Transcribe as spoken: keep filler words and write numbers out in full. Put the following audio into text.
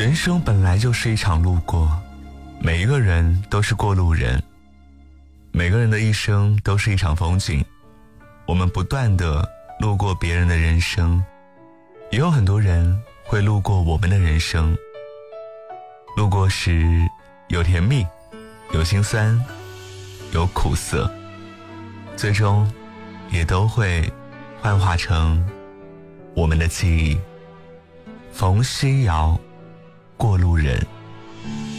人生本来就是一场路过，每一个人都是过路人，每个人的一生都是一场风景。我们不断地路过别人的人生，也有很多人会路过我们的人生。路过时有甜蜜，有心酸，有苦涩，最终也都会幻化成我们的记忆。冯希尧，过路人。